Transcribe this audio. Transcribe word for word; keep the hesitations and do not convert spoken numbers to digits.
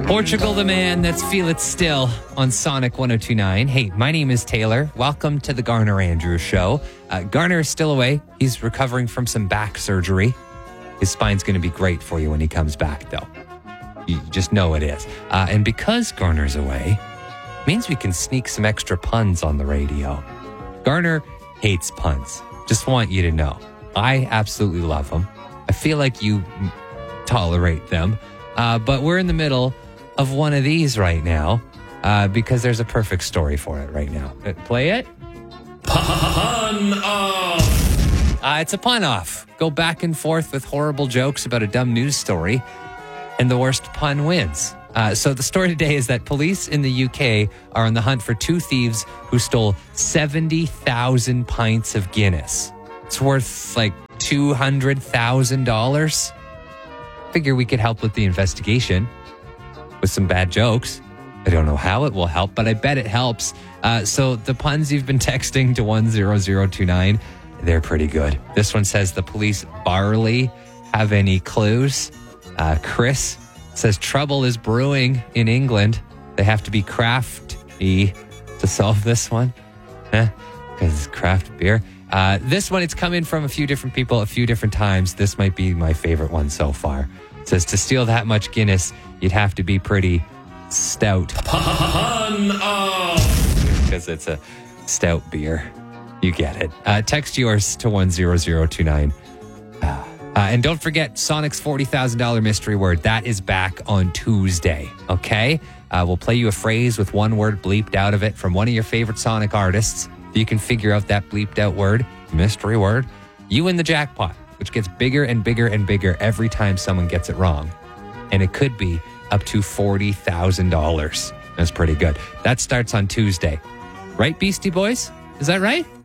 Portugal the Man, that's Feel It Still on Sonic one oh two point nine. Hey, my name is Taylor. Welcome to the Garner Andrews Show. Uh, Garner is still away. He's recovering from some back surgery. His spine's going to be great for you when he comes back, though. You just know it is. Uh, and because Garner's away, means we can sneak some extra puns on the radio. Garner hates puns. Just want you to know. I absolutely love them. I feel like you tolerate them. Uh, but we're in the middle of one of these right now uh, because there's a perfect story for it right now. Uh, play it. Pun off. Uh, it's a pun off. Go back and forth with horrible jokes about a dumb news story, and the worst pun wins. Uh, so the story today is that police in the U K are on the hunt for two thieves who stole seventy thousand pints of Guinness. It's worth like two hundred thousand dollars. Figure we could help with the investigation with some bad jokes. I don't know how it will help, but I bet it helps. Uh, so the puns you've been texting to one zero zero two nine, they're pretty good. This one says the police barley. Have any clues? Uh, Chris says trouble is brewing in England. They have to be crafty to solve this one. Because it's craft beer. Uh, this one, it's coming from a few different people a few different times. This might be my favorite one so far. It says to steal that much Guinness, you'd have to be pretty stout. Pun off. Because it's a stout beer. You get it. Uh, text yours to one zero zero two nine. Uh, and don't forget Sonic's forty thousand dollars mystery word. That is back on Tuesday. Okay? Uh, we'll play you a phrase with one word bleeped out of it from one of your favorite Sonic artists. You can figure out that bleeped out word, mystery word. You win the jackpot, which gets bigger and bigger and bigger every time someone gets it wrong. And it could be up to forty thousand dollars. That's pretty good. That starts on Tuesday. Right, Beastie Boys? Is that right?